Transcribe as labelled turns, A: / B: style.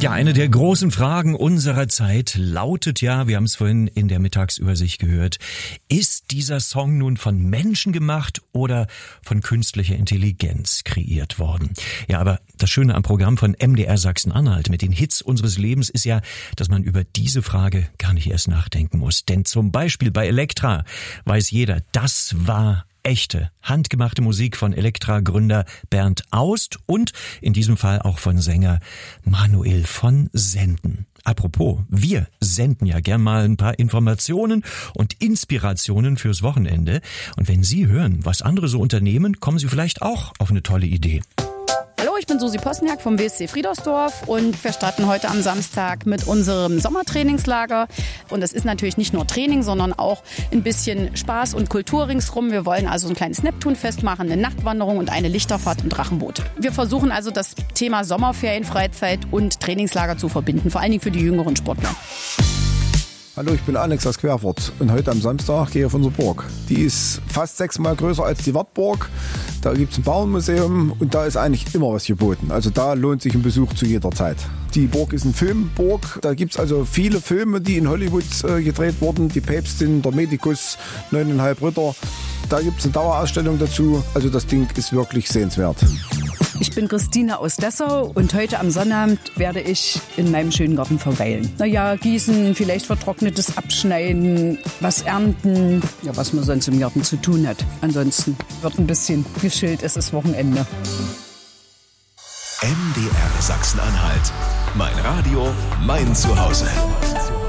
A: Ja, eine der großen Fragen unserer Zeit lautet ja, wir haben es vorhin in der Mittagsübersicht gehört, ist dieser Song nun von Menschen gemacht oder von künstlicher Intelligenz kreiert worden? Ja, aber das Schöne am Programm von MDR Sachsen-Anhalt mit den Hits unseres Lebens ist ja, dass man über diese Frage gar nicht erst nachdenken muss. Denn zum Beispiel bei Elektra weiß jeder, das war echte, handgemachte Musik von Elektra-Gründer Bernd Aust und in diesem Fall auch von Sänger Manuel von Senden. Apropos, wir senden ja gern mal ein paar Informationen und Inspirationen fürs Wochenende. Und wenn Sie hören, was andere so unternehmen, kommen Sie vielleicht auch auf eine tolle Idee.
B: Hallo, ich bin Susi Posniak vom WSC Friedersdorf und wir starten heute am Samstag mit unserem Sommertrainingslager. Und es ist natürlich nicht nur Training, sondern auch ein bisschen Spaß und Kultur ringsrum. Wir wollen also ein kleines Neptunfest machen, eine Nachtwanderung und eine Lichterfahrt im Drachenboot. Wir versuchen also das Thema Sommerferien, Freizeit und Trainingslager zu verbinden, vor allen Dingen für die jüngeren Sportler.
C: Hallo, ich bin Alex aus Querfurt und heute am Samstag gehe ich auf unsere Burg. Die ist fast 6-mal größer als die Wartburg. Da gibt es ein Bauernmuseum und da ist eigentlich immer was geboten. Also da lohnt sich ein Besuch zu jeder Zeit. Die Burg ist eine Filmburg. Da gibt es also viele Filme, die in Hollywood gedreht wurden. Die Päpstin, der Medikus, 9,5 Ritter. Da gibt es eine Dauerausstellung dazu. Also das Ding ist wirklich sehenswert.
D: Ich bin Christine aus Dessau und heute am Sonnabend werde ich in meinem schönen Garten verweilen. Gießen, vielleicht Vertrocknetes abschneiden, was ernten, ja, was man sonst im Garten zu tun hat. Ansonsten wird ein bisschen geschillt, es ist Wochenende.
E: MDR Sachsen-Anhalt. Mein Radio, mein Zuhause.